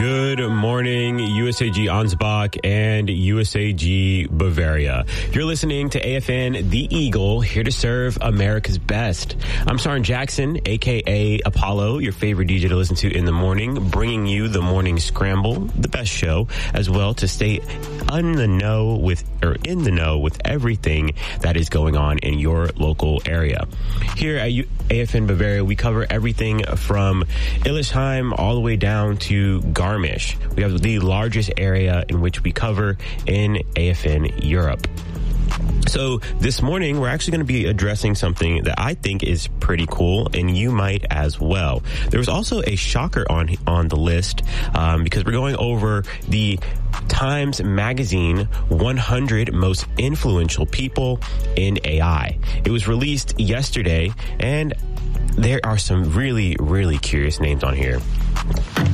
Good morning, USAG Ansbach and USAG Bavaria. You're listening to AFN The Eagle, here to serve America's best. I'm Sarn Jackson, a.k.a. Apollo, your favorite DJ to listen to in the morning, bringing you the Morning Scramble, the best show, as well to stay in the know with everything that is going on in your local area. Here at AFN Bavaria, we cover everything from Illesheim all the way down to Garmisch. We have the largest area in which we cover in AFN Europe. So this morning, we're actually going to be addressing something that I think is pretty cool, and you might as well. There was also a shocker on the list because we're going over the Times Magazine 100 most influential people in AI. It was released yesterday, and there are some really, really curious names on here.